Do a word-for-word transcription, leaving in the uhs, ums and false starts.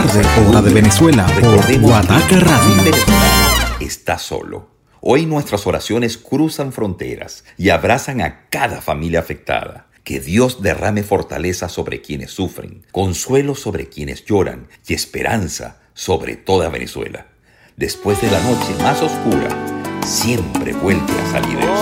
tarde, hora de Venezuela, por Guataca Radio. Venezuela está solo. Hoy nuestras oraciones cruzan fronteras y abrazan a cada familia afectada. Que Dios derrame fortaleza sobre quienes sufren, consuelo sobre quienes lloran y esperanza sobre toda Venezuela. Después de la noche más oscura, siempre vuelve a salir el sol.